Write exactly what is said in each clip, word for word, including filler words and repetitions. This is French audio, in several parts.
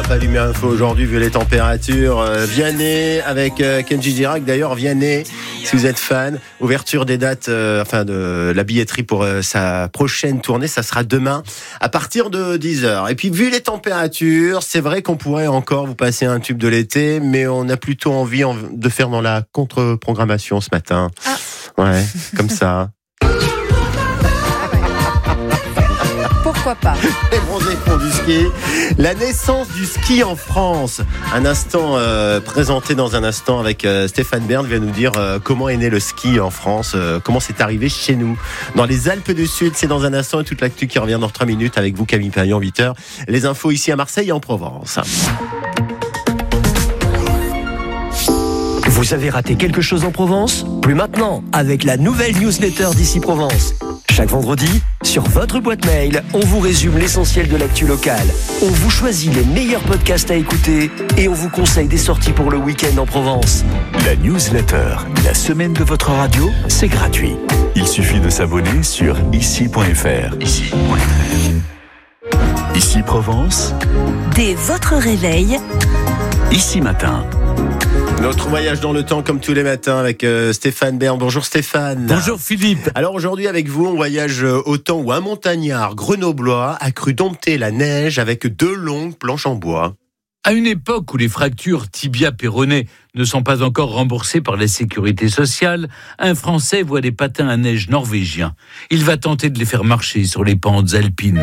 pas d'Humé Info aujourd'hui vu les températures. Euh, Vianney avec euh, Kenji Girac. D'ailleurs, Vianney, si vous êtes fan, ouverture des dates, euh, enfin de la billetterie pour euh, sa prochaine tournée, ça sera demain à partir de dix heures. Et puis vu les températures, c'est vrai qu'on pourrait encore vous passer un tube de l'été, mais on a plutôt envie de faire dans la contre-programmation ce matin. Ah. Ouais, comme ça. Pourquoi pas? Les bronzés font du ski. La naissance du ski en France. Un instant euh, présenté dans un instant avec euh, Stéphane Bern va nous dire euh, comment est né le ski en France, euh, comment c'est arrivé chez nous. Dans les Alpes du Sud, c'est dans un instant et toute l'actu qui revient dans trois minutes avec vous Camille Payan, huit heures. Les infos ici à Marseille et en Provence. Vous avez raté quelque chose en Provence? Plus maintenant, avec la nouvelle newsletter d'Ici Provence. Chaque vendredi, sur votre boîte mail, on vous résume l'essentiel de l'actu locale. On vous choisit les meilleurs podcasts à écouter et on vous conseille des sorties pour le week-end en Provence. La newsletter, la semaine de votre radio, c'est gratuit. Il suffit de s'abonner sur ici point f r. Ici point f r. Ici Provence. Dès votre réveil. Ici matin. Notre voyage dans le temps comme tous les matins avec euh, Stéphane Bern. Bonjour Stéphane. Bonjour Philippe. Alors aujourd'hui avec vous, on voyage au temps où un montagnard grenoblois a cru dompter la neige avec deux longues planches en bois. À une époque où les fractures tibia-péroné ne sont pas encore remboursées par la sécurité sociale, un Français voit des patins à neige norvégiens. Il va tenter de les faire marcher sur les pentes alpines.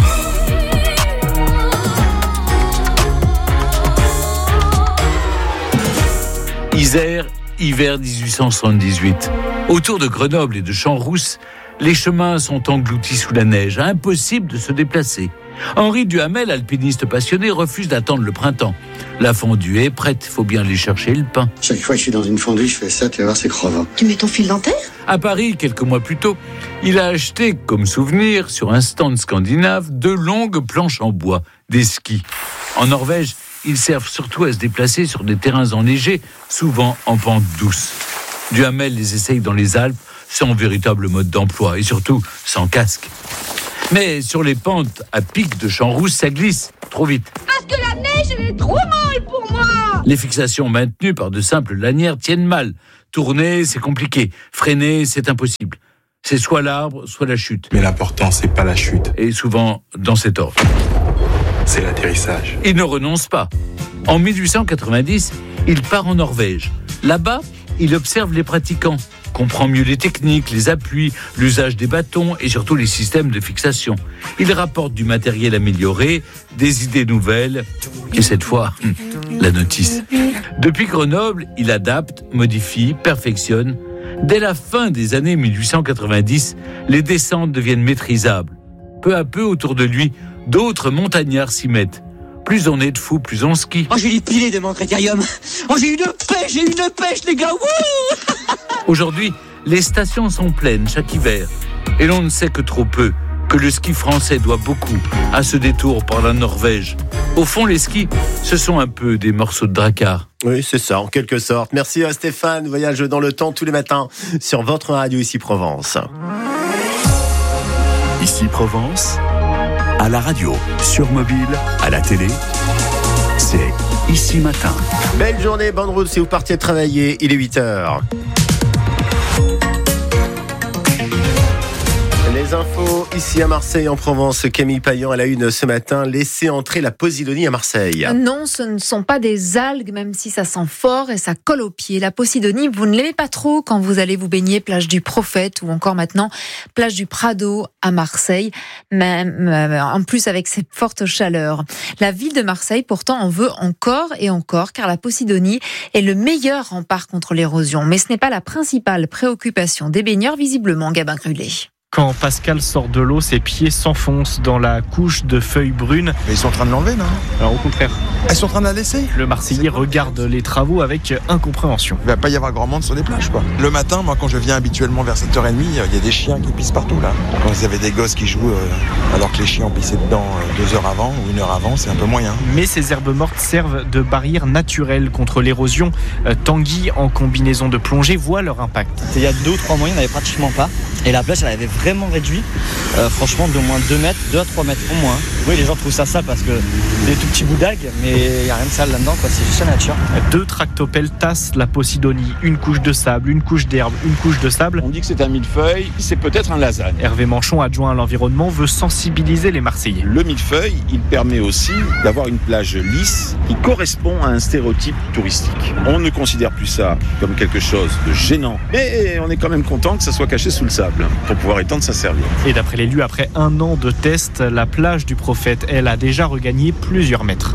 Isère, hiver dix-huit cent soixante-dix-huit. Autour de Grenoble et de Champs-Rousse, les chemins sont engloutis sous la neige, impossible de se déplacer. Henri Duhamel, alpiniste passionné, refuse d'attendre le printemps. La fondue est prête, faut bien aller chercher le pain. Chaque fois que je suis dans une fondue, je fais ça, tu vas voir, c'est crevant. Tu mets ton fil dentaire ? À Paris, quelques mois plus tôt, il a acheté, comme souvenir, sur un stand scandinave, deux longues planches en bois, des skis. En Norvège, ils servent surtout à se déplacer sur des terrains enneigés, souvent en pente douce. Duhamel les essaye dans les Alpes, sans véritable mode d'emploi et surtout sans casque. Mais sur les pentes à pic de Champs-Rousse, ça glisse trop vite. Parce que la neige, elle est trop molle pour moi. Les fixations maintenues par de simples lanières tiennent mal. Tourner, c'est compliqué. Freiner, c'est impossible. C'est soit l'arbre, soit la chute. Mais l'important, c'est pas la chute. Et souvent dans cet ordre. C'est l'atterrissage. Il ne renonce pas. En dix-huit cent quatre-vingt-dix, il part en Norvège. Là-bas, il observe les pratiquants, comprend mieux les techniques, les appuis, l'usage des bâtons et surtout les systèmes de fixation. Il rapporte du matériel amélioré, des idées nouvelles et cette fois, la notice. Depuis Grenoble, il adapte, modifie, perfectionne. Dès la fin des années dix-huit cent quatre-vingt-dix, les descentes deviennent maîtrisables. Peu à peu, autour de lui, d'autres montagnards s'y mettent. Plus on est de fous, plus on skie. Oh, j'ai des pilés de mon critérium. Oh, j'ai une pêche, j'ai une pêche, les gars. Wouh. Aujourd'hui, les stations sont pleines chaque hiver. Et l'on ne sait que trop peu que le ski français doit beaucoup à ce détour par la Norvège. Au fond, les skis, ce sont un peu des morceaux de dracard. Oui, c'est ça, en quelque sorte. Merci à Stéphane. Voyage dans le temps tous les matins sur votre radio Ici Provence. Ici Provence, à la radio, sur mobile, à la télé, c'est Ici Matin. Belle journée, bonne route si vous partiez travailler, il est huit heures. Les infos ici à Marseille en Provence. Camille Payan à la une ce matin. Laissez entrer la posidonie à Marseille. Non, ce ne sont pas des algues, même si ça sent fort et ça colle aux pieds. La posidonie, vous ne l'aimez pas trop quand vous allez vous baigner plage du Prophète ou encore maintenant plage du Prado à Marseille, même en plus avec ces fortes chaleurs. La ville de Marseille pourtant en veut encore et encore car la posidonie est le meilleur rempart contre l'érosion. Mais ce n'est pas la principale préoccupation des baigneurs visiblement, Gabin Grulé. Quand Pascal sort de l'eau, ses pieds s'enfoncent dans la couche de feuilles brunes. Mais ils sont en train de l'enlever, non ? Alors au contraire. Ils sont en train de la laisser ? Le Marseillais regarde les travaux avec incompréhension. Il ne va pas y avoir grand monde sur les plages, quoi. Le matin, moi, quand je viens habituellement vers sept heures trente, il y a des chiens qui pissent partout, là. Quand vous avez des gosses qui jouent euh, alors que les chiens ont pissé dedans euh, deux heures avant ou une heure avant, c'est un peu moyen. Mais ces herbes mortes servent de barrière naturelle contre l'érosion. Euh, Tanguy, en combinaison de plongée, voit leur impact. Il y a deux ou trois mois, il n'y en avait pratiquement pas. Et la plage, elle avait vraiment réduit, euh, franchement, d'au moins deux mètres, deux à trois mètres au moins. Oui, les gens trouvent ça sale parce que des tout petits bouts d'algues, mais mais il n'y a rien de sale là-dedans, quoi. C'est juste la nature. Deux tractopelles tassent la Posidonie. Une couche de sable, une couche d'herbe, une couche de sable. On dit que c'est un millefeuille, c'est peut-être un lasagne. Hervé Manchon, adjoint à l'environnement, veut sensibiliser les Marseillais. Le millefeuille, il permet aussi d'avoir une plage lisse qui correspond à un stéréotype touristique. On ne considère plus ça comme quelque chose de gênant, mais on est quand même content que ça soit caché sous le sable pour pouvoir étendre sa serviette. Et d'après l'élu, après un an de tests, la plage du Prophète, elle, a déjà regagné plusieurs mètres.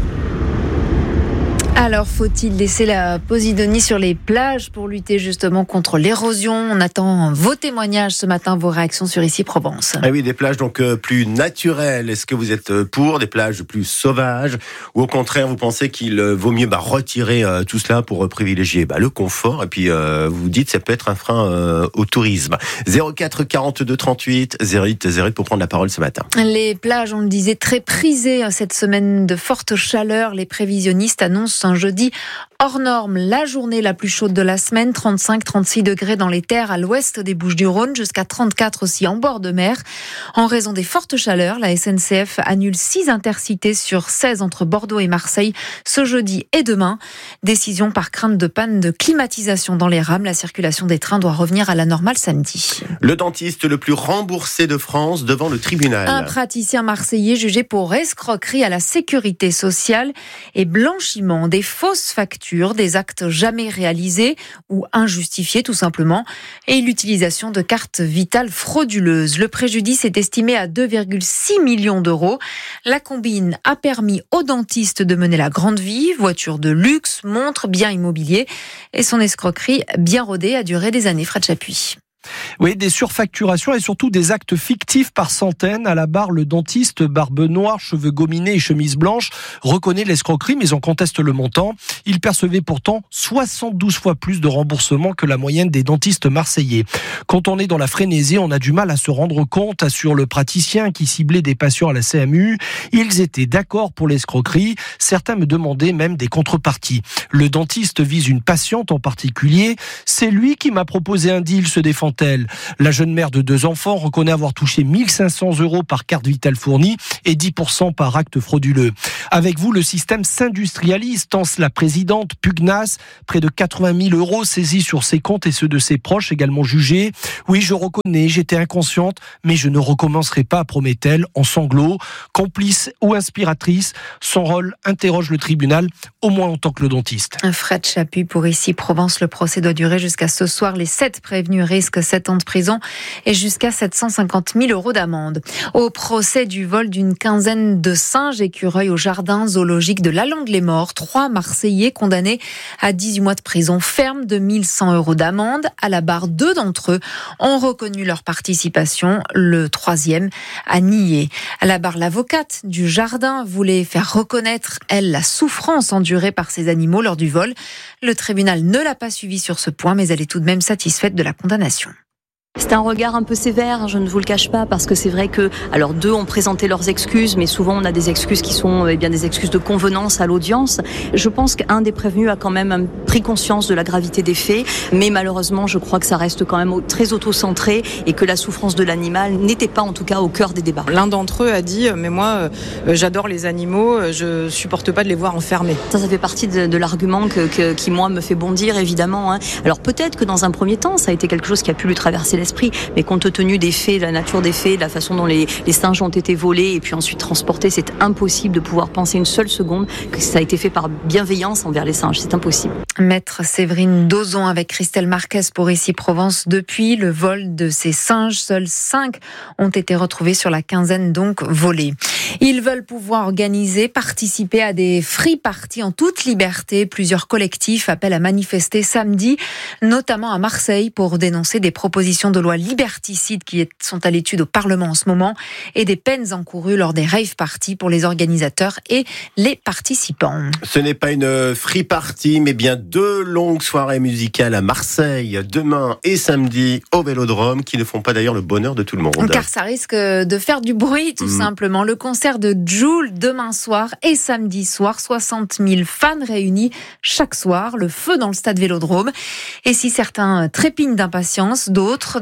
Alors, faut-il laisser la Posidonie sur les plages pour lutter justement contre l'érosion ? On attend vos témoignages ce matin, vos réactions sur Ici Provence. Ah oui, des plages donc euh, plus naturelles. Est-ce que vous êtes pour des plages plus sauvages ou au contraire vous pensez qu'il euh, vaut mieux bah, retirer euh, tout cela pour euh, privilégier bah, le confort et puis euh, vous vous dites ça peut être un frein euh, au tourisme. zéro quatre quarante-deux trente-huit zéro huit zéro huit pour prendre la parole ce matin. Les plages, on le disait, très prisées cette semaine de forte chaleur. Les prévisionnistes annoncent un jeudi hors norme, la journée la plus chaude de la semaine, trente-cinq à trente-six degrés dans les terres à l'ouest des Bouches-du-Rhône, jusqu'à trente-quatre aussi en bord de mer. En raison des fortes chaleurs, la S N C F annule six intercités sur seize entre Bordeaux et Marseille ce jeudi et demain. Décision par crainte de panne de climatisation dans les rames. La circulation des trains doit revenir à la normale samedi. Le dentiste le plus remboursé de France devant le tribunal. Un praticien marseillais jugé pour escroquerie à la sécurité sociale et blanchiment des fausses factures, des actes jamais réalisés ou injustifiés tout simplement, et l'utilisation de cartes vitales frauduleuses. Le préjudice est estimé à deux virgule six millions d'euros. La combine a permis au dentiste de mener la grande vie, voiture de luxe, montres, biens immobiliers, et son escroquerie bien rodée a duré des années. Fred Chapuis. Oui, des surfacturations et surtout des actes fictifs par centaines. À la barre, le dentiste, barbe noire, cheveux gominés et chemise blanche, reconnaît l'escroquerie, mais en conteste le montant. Il percevait pourtant soixante-douze fois plus de remboursement que la moyenne des dentistes marseillais. Quand on est dans la frénésie, on a du mal à se rendre compte, assure le praticien qui ciblait des patients à la C M U. Ils étaient d'accord pour l'escroquerie. Certains me demandaient même des contreparties. Le dentiste vise une patiente en particulier. C'est lui qui m'a proposé un deal, se défend. La jeune mère de deux enfants reconnaît avoir touché mille cinq cents euros par carte vitale fournie et dix pour cent par acte frauduleux. Avec vous, le système s'industrialise, tense la présidente, pugnace. Près de quatre-vingt mille euros saisis sur ses comptes et ceux de ses proches également jugés. Oui, je reconnais, j'étais inconsciente, mais je ne recommencerai pas, promet-elle, en sanglots. Complice ou inspiratrice, son rôle interroge le tribunal, au moins en tant que le dentiste. Fred Chapuis pour Ici Provence. Le procès doit durer jusqu'à ce soir. Les sept prévenus risquent sept ans de prison et jusqu'à sept cent cinquante mille euros d'amende. Au procès du vol d'une quinzaine de singes écureuils au jardin zoologique de Lalande-les-Morts, trois Marseillais condamnés à dix-huit mois de prison ferme, de mille cent euros d'amende. À la barre, deux d'entre eux ont reconnu leur participation. Le troisième a nié. À la barre, l'avocate du jardin voulait faire reconnaître, elle, la souffrance endurée par ces animaux lors du vol. Le tribunal ne l'a pas suivi sur ce point, mais elle est tout de même satisfaite de la condamnation. C'est un regard un peu sévère, je ne vous le cache pas, parce que c'est vrai que, alors deux ont présenté leurs excuses, mais souvent on a des excuses qui sont eh bien des excuses de convenance à l'audience. Je pense qu'un des prévenus a quand même pris conscience de la gravité des faits, mais malheureusement je crois que ça reste quand même très auto-centré et que la souffrance de l'animal n'était pas en tout cas au cœur des débats. L'un d'entre eux a dit, mais moi euh, j'adore les animaux, je supporte pas de les voir enfermés. Ça, ça fait partie de, de l'argument que, que, qui moi me fait bondir évidemment. Hein. Alors peut-être que dans un premier temps ça a été quelque chose qui a pu lui traverser l'esprit. Mais compte tenu des faits, de la nature des faits, de la façon dont les, les singes ont été volés et puis ensuite transportés, c'est impossible de pouvoir penser une seule seconde que ça a été fait par bienveillance envers les singes. C'est impossible. Maître Séverine Dozon avec Christelle Marquez pour Ici Provence. Depuis le vol de ces singes, seuls cinq ont été retrouvés sur la quinzaine donc volés. Ils veulent pouvoir organiser, participer à des free parties en toute liberté. Plusieurs collectifs appellent à manifester samedi, notamment à Marseille, pour dénoncer des propositions de loi liberticides qui sont à l'étude au Parlement en ce moment et des peines encourues lors des rave parties pour les organisateurs et les participants. Ce n'est pas une free party, mais bien deux longues soirées musicales à Marseille, demain et samedi au Vélodrome, qui ne font pas d'ailleurs le bonheur de tout le monde. Car ça risque de faire du bruit, tout mmh. simplement. Le concert de Jul demain soir et samedi soir, soixante mille fans réunis chaque soir, le feu dans le stade Vélodrome. Et si certains trépignent d'impatience, d'autres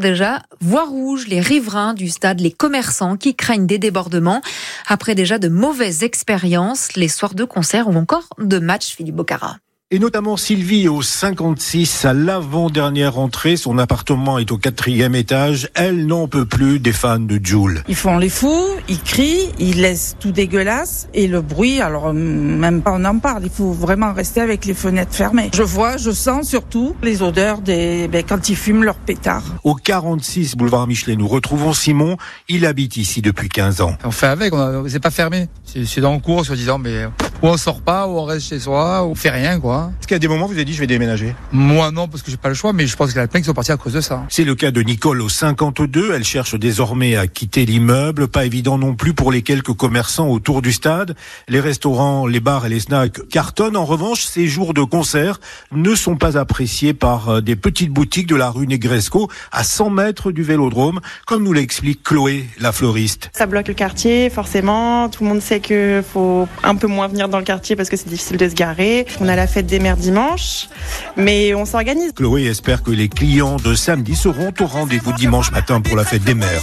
déjà voient rouge. Les riverains du stade, les commerçants qui craignent des débordements après déjà de mauvaises expériences, les soirs de concert ou encore de matchs. Philippe Bocara. Et notamment Sylvie au cinquante-six, à l'avant-dernière entrée. Son appartement est au quatrième étage. Elle n'en peut plus des fans de Jul. Ils font les fous, ils crient, ils laissent tout dégueulasse. Et le bruit, alors même pas on en parle. Il faut vraiment rester avec les fenêtres fermées. Je vois, je sens surtout les odeurs des, ben, quand ils fument leur pétard. Au quarante-six boulevard Michelet, nous retrouvons Simon. Il habite ici depuis quinze ans. On fait avec, on a, c'est pas fermé. C'est, c'est dans le cours, soi-disant, mais ou on sort pas, ou on reste chez soi, ou on fait rien, quoi. Est-ce qu'à des moments, vous avez dit, je vais déménager? Moi, non, parce que j'ai pas le choix, mais je pense qu'il y en a plein qui sont partis à cause de ça. C'est le cas de Nicole au cinquante-deux. Elle cherche désormais à quitter l'immeuble. Pas évident non plus pour les quelques commerçants autour du stade. Les restaurants, les bars et les snacks cartonnent. En revanche, ces jours de concert ne sont pas appréciés par des petites boutiques de la rue Negresco, à cent mètres du Vélodrome, comme nous l'explique Chloé, la fleuriste. Ça bloque le quartier, forcément. Tout le monde sait qu'il faut un peu moins venir dans le quartier parce que c'est difficile de se garer. On a la fête des mères dimanche, mais on s'organise. Chloé espère que les clients de samedi seront au rendez-vous dimanche matin pour la fête des mères.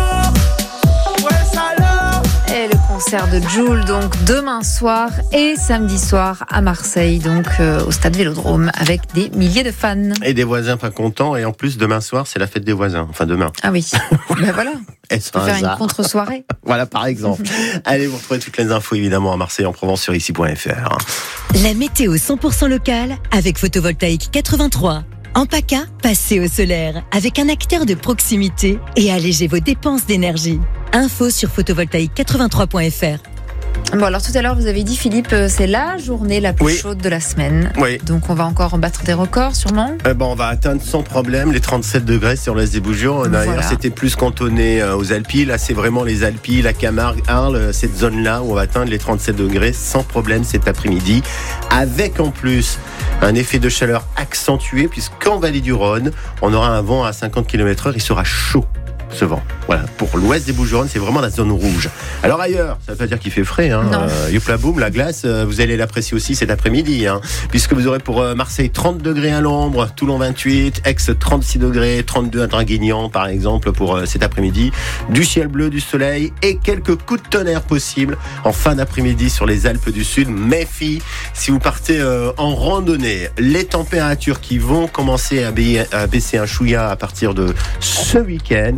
Et le concert de Jul, donc demain soir et samedi soir à Marseille, donc euh, au stade Vélodrome, avec des milliers de fans. Et des voisins pas contents. Et en plus, demain soir, c'est la fête des voisins. Enfin, demain. Ah oui, ben voilà. Est-ce On peut faire hasard une contre-soirée. Voilà, par exemple. Allez, vous retrouvez toutes les infos, évidemment, à Marseille, en Provence, sur ici point f r. La météo cent pour cent locale avec Photovoltaïque quatre-vingt-trois. En PACA, passez au solaire avec un acteur de proximité et allégez vos dépenses d'énergie. Info sur photovoltaïque quatre-vingt-trois point f r. Bon, alors tout à l'heure, vous avez dit, Philippe, c'est la journée la plus oui. chaude de la semaine. Oui. Donc on va encore battre des records, sûrement. Eh ben, on va atteindre sans problème les trente-sept degrés sur l'Est des Bouches-du-Rhône. Voilà. C'était plus cantonné aux Alpilles. Là, c'est vraiment les Alpilles, la Camargue, Arles, cette zone-là où on va atteindre les trente-sept degrés sans problème cet après-midi. Avec en plus un effet de chaleur accentué, puisqu'en Vallée du Rhône, on aura un vent à cinquante kilomètres heure. Il sera chaud, ce vent. Voilà, pour l'ouest des Bouches-du-Rhône, c'est vraiment la zone rouge. Alors ailleurs, ça ne veut pas dire qu'il fait frais. Hein. Euh, Youpla boum, la glace, euh, vous allez l'apprécier aussi cet après-midi, hein, puisque vous aurez pour euh, Marseille trente degrés à l'ombre, Toulon vingt-huit, Aix trente-six degrés, trente-deux à Draguignan par exemple pour euh, cet après-midi. Du ciel bleu, du soleil et quelques coups de tonnerre possibles en fin d'après-midi sur les Alpes du Sud. Méfie, si vous partez euh, en randonnée, les températures qui vont commencer à, ba- à baisser un chouïa à partir de ce week-end.